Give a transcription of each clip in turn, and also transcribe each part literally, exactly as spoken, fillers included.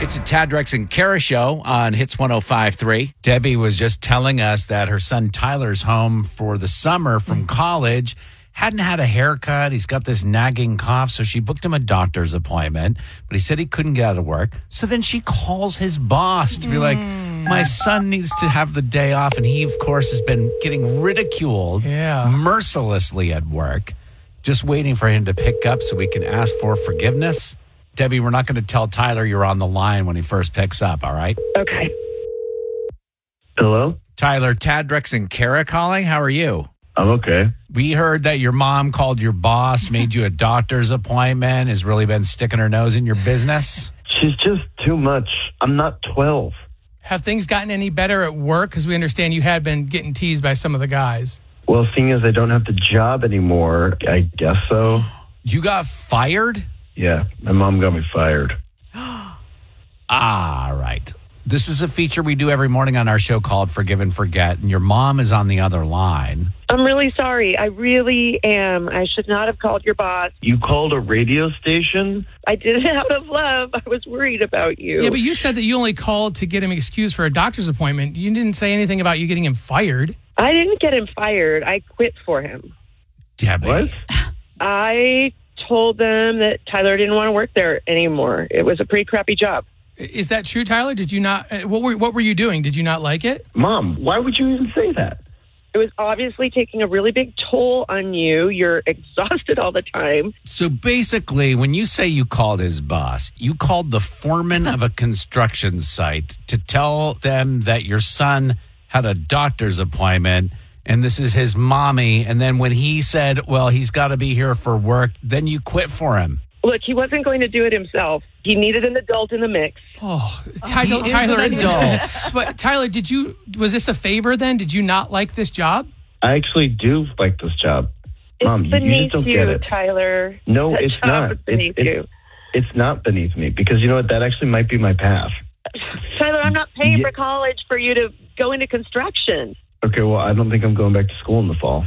It's a Tad, Drex, and Kara show on Hits one oh five point three. Debbie was just telling us that her son Tyler's home for the summer from college. Hadn't had a haircut. He's got this nagging cough, so she booked him a doctor's appointment, but he said he couldn't get out of work. So then she calls his boss to be like, my son needs to have the day off, and he, of course, has been getting ridiculed Yeah. mercilessly at work. Just waiting for him to pick up so we can ask for forgiveness. Debbie, we're not going to tell Tyler you're on the line when he first picks up, all right? Okay. Hello? Tyler, Tad, Drex, and Kara calling. How are you? I'm okay. We heard that your mom called your boss, made you a doctor's appointment, has really been sticking her nose in your business. She's just too much. I'm not twelve. Have things gotten any better at work? Because we understand you had been getting teased by some of the guys. Well, seeing as I don't have the job anymore, I guess so. You got fired? Yeah, my mom got me fired. Ah, right. This is a feature we do every morning on our show called Forgive and Forget, and your mom is on the other line. I'm really sorry. I really am. I should not have called your boss. You called a radio station? I did it out of love. I was worried about you. Yeah, but you said that you only called to get him excused for a doctor's appointment. You didn't say anything about you getting him fired. I didn't get him fired. I quit for him. Debbie. What? I told them that Tyler didn't want to work there anymore. It was a pretty crappy job. Is that true, Tyler? Did you not? uh, What were What were you doing? Did you not like it? Mom, why would you even say that? It was obviously taking a really big toll on you. You're exhausted all the time. So basically, when you say you called his boss, you called the foreman of a construction site to tell them that your son had a doctor's appointment and this is his mommy. And then when he said, well, he's got to be here for work, then you quit for him. Look, he wasn't going to do it himself. He needed an adult in the mix. Oh, Tyler, He is Tyler, an adult. But Tyler, did you? Was this a favor then? Did you not like this job? I actually do like this job. It's Mom, you beneath just don't you, get it. Tyler. No, That it's job not. is beneath It's- you. It's not beneath me because you know what? That actually might be my path. Tyler, I'm not paying Yeah. for college for you to go into construction. Okay, well, I don't think I'm going back to school in the fall.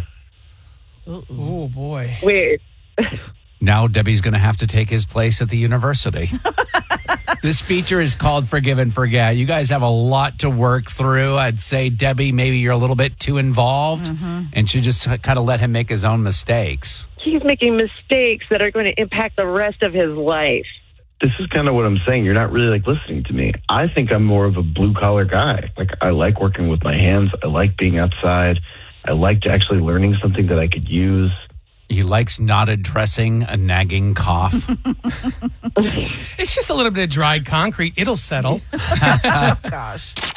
Oh boy. Weird. Now Debbie's going to have to take his place at the university. This feature is called Forgive and Forget. You guys have a lot to work through. I'd say, Debbie, maybe you're a little bit too involved and should just kind of let him make his own mistakes. He's making mistakes that are going to impact the rest of his life. This is kind of what I'm saying. You're not really like listening to me. I think I'm more of a blue collar guy. Like I like working with my hands. I like being outside. I like actually learning something that I could use. He likes not addressing a nagging cough. It's just a little bit of dried concrete. It'll settle. Oh, gosh.